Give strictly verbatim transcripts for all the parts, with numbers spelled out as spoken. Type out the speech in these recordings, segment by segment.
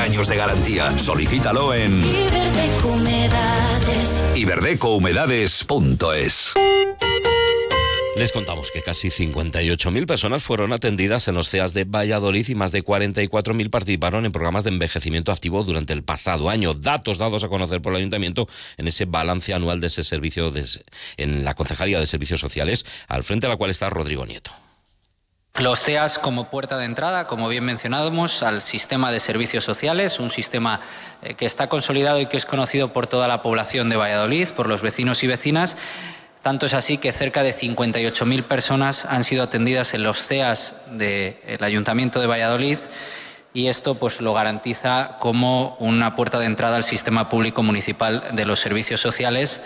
años de garantía. Solicítalo en Iberdeco Humedades. iberdeco humedades punto es. Les contamos que casi cincuenta y ocho mil personas fueron atendidas en los C E As de Valladolid y más de cuarenta y cuatro mil participaron en programas de envejecimiento activo durante el pasado año. Datos dados a conocer por el Ayuntamiento en ese balance anual de ese servicio de, en la Concejalía de Servicios Sociales, al frente de la cual está Rodrigo Nieto. Los C E As como puerta de entrada, como bien mencionábamos, al sistema de servicios sociales, un sistema que está consolidado y que es conocido por toda la población de Valladolid, por los vecinos y vecinas. Tanto es así que cerca de cincuenta y ocho mil personas han sido atendidas en los C E As del Ayuntamiento de Valladolid y esto pues lo garantiza como una puerta de entrada al sistema público municipal de los servicios sociales,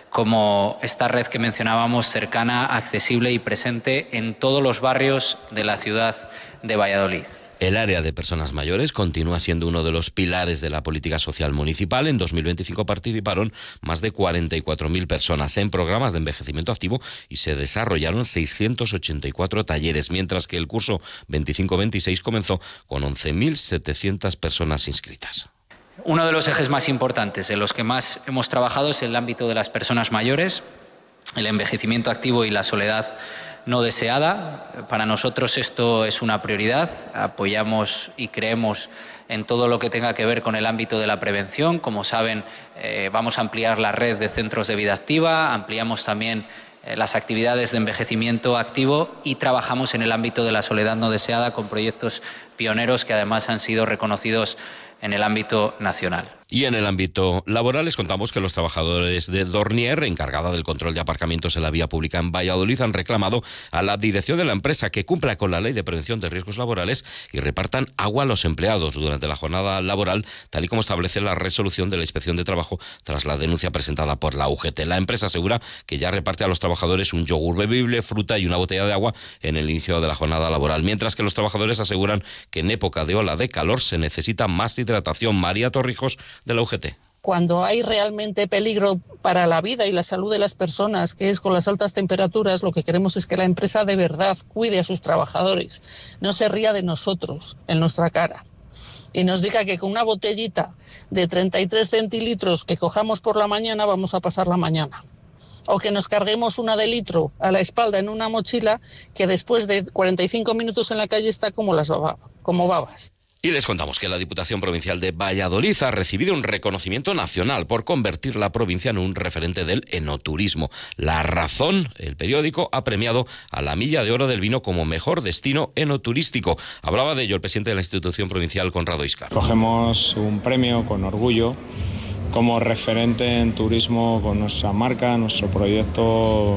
como esta red que mencionábamos, cercana, accesible y presente en todos los barrios de la ciudad de Valladolid. El área de personas mayores continúa siendo uno de los pilares de la política social municipal. En dos mil veinticinco participaron más de cuarenta y cuatro mil personas en programas de envejecimiento activo y se desarrollaron seiscientos ochenta y cuatro talleres, mientras que el curso veinticinco veintiséis comenzó con once mil setecientas personas inscritas. Uno de los ejes más importantes en los que más hemos trabajado es el ámbito de las personas mayores, el envejecimiento activo y la soledad no deseada. Para nosotros esto es una prioridad. Apoyamos y creemos en todo lo que tenga que ver con el ámbito de la prevención. Como saben, eh, vamos a ampliar la red de centros de vida activa, ampliamos también eh, las actividades de envejecimiento activo y trabajamos en el ámbito de la soledad no deseada con proyectos pioneros que además han sido reconocidos en el ámbito nacional. Y en el ámbito laboral les contamos que los trabajadores de Dornier, encargada del control de aparcamientos en la vía pública en Valladolid, han reclamado a la dirección de la empresa que cumpla con la ley de prevención de riesgos laborales y repartan agua a los empleados durante la jornada laboral, tal y como establece la resolución de la Inspección de Trabajo tras la denuncia presentada por la U G T. La empresa asegura que ya reparte a los trabajadores un yogur bebible, fruta y una botella de agua en el inicio de la jornada laboral, mientras que los trabajadores aseguran que en época de ola de calor se necesita más hidratación. María Torrijos, de la U G T. Cuando hay realmente peligro para la vida y la salud de las personas, que es con las altas temperaturas, lo que queremos es que la empresa de verdad cuide a sus trabajadores, no se ría de nosotros en nuestra cara y nos diga que con una botellita de treinta y tres centilitros que cojamos por la mañana vamos a pasar la mañana. O que nos carguemos una de litro a la espalda en una mochila que después de cuarenta y cinco minutos en la calle está como las babas, como babas. Y les contamos que la Diputación Provincial de Valladolid ha recibido un reconocimiento nacional por convertir la provincia en un referente del enoturismo. La Razón, el periódico, ha premiado a la Milla de Oro del Vino como mejor destino enoturístico. Hablaba de ello el presidente de la institución provincial, Conrado Iscar. Cogemos un premio con orgullo como referente en turismo con nuestra marca, nuestro proyecto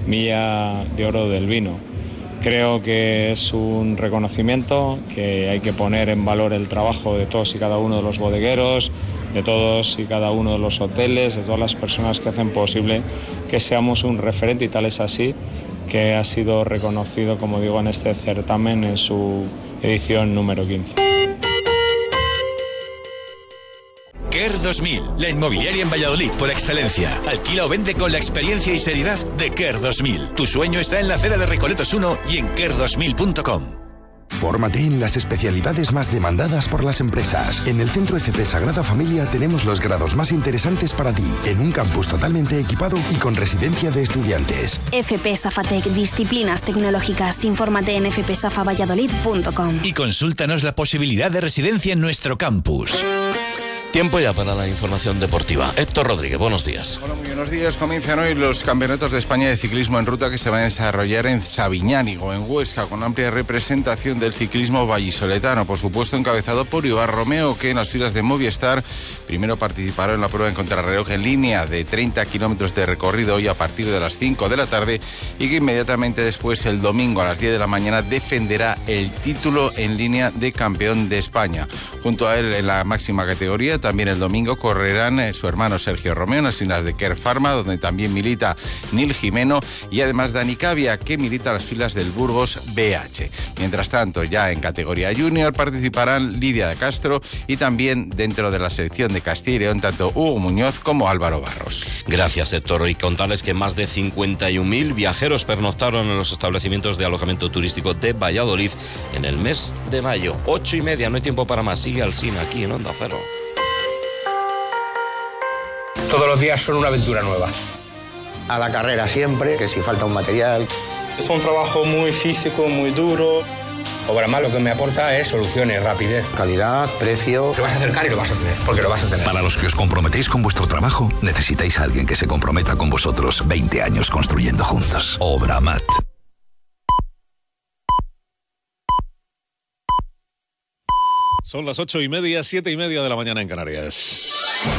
Milla de Oro del Vino. Creo que es un reconocimiento, que hay que poner en valor el trabajo de todos y cada uno de los bodegueros, de todos y cada uno de los hoteles, de todas las personas que hacen posible que seamos un referente, y tal es así que ha sido reconocido, como digo, en este certamen en su edición número quince. Care dos mil, la inmobiliaria en Valladolid por excelencia. Alquila o vende con la experiencia y seriedad de Care dos mil. Tu sueño está en la acera de Recoletos uno y en care dos mil punto com. Fórmate en las especialidades más demandadas por las empresas. En el Centro F P Sagrada Familia tenemos los grados más interesantes para ti, en un campus totalmente equipado y con residencia de estudiantes. F P Safatec, disciplinas tecnológicas. Infórmate en f p safa valladolid punto com. Y consúltanos la posibilidad de residencia en nuestro campus. Tiempo ya para la información deportiva. Héctor Rodríguez, buenos días. Hola, muy buenos días. Comienzan hoy los campeonatos de España de ciclismo en ruta que se van a desarrollar en Sabiñánigo, en Huesca, con amplia representación del ciclismo vallisoletano, por supuesto encabezado por Iván Romeo, que en las filas de Movistar primero participará en la prueba en contrarreloj en línea de treinta kilómetros de recorrido hoy a partir de las cinco de la tarde, y que inmediatamente después, el domingo a las diez de la mañana, defenderá el título en línea de campeón de España. Junto a él, en la máxima categoría, Romeo. También el domingo correrán eh, su hermano Sergio Romeo en las filas de Kern Pharma, donde también milita Nil Jimeno, y además Dani Cavia, que milita las filas del Burgos B H. Mientras tanto, ya en categoría junior participarán Lidia de Castro y también dentro de la selección de Castilla y León tanto Hugo Muñoz como Álvaro Barros. Gracias, Héctor. Y contarles que más de cincuenta y un mil viajeros pernoctaron en los establecimientos de alojamiento turístico de Valladolid en el mes de mayo. Ocho y media, no hay tiempo para más. Sigue Alsina aquí en Onda Cero. Todos los días son una aventura nueva. A la carrera siempre, que si falta un material. Es un trabajo muy físico, muy duro. Obramat lo que me aporta es soluciones, rapidez. Calidad, precio. Te vas a acercar y lo vas a tener, porque lo vas a tener. Para los que os comprometéis con vuestro trabajo, necesitáis a alguien que se comprometa con vosotros. veinte años construyendo juntos. Obramat. Son las ocho y media, siete y media de la mañana en Canarias.